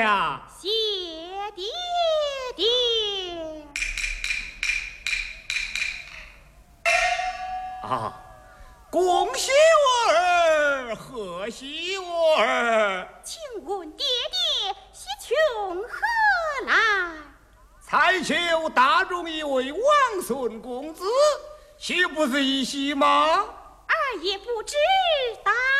呀？ 谢爹爹。 啊，恭喜我儿，贺喜我儿！ 请问爹爹喜穷何来？ 才求大中一位王孙公子，岂不是一喜吗？ 儿也不知道。